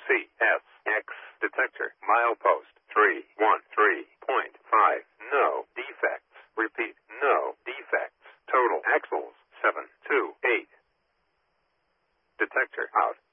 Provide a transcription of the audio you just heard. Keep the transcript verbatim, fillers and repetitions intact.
C S X detector. Milepost three one three point five. No defects. Repeat, no defects. Total axles seven two eight. Detector out.